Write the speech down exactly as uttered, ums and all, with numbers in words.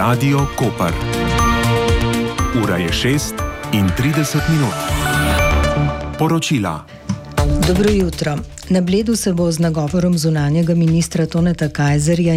Radio Koper. Ura je šest in trideset minut. Poročila. Dobro jutro. Na Bledu se bo z nagovorom zunanjega ministra Toneta Kajzerja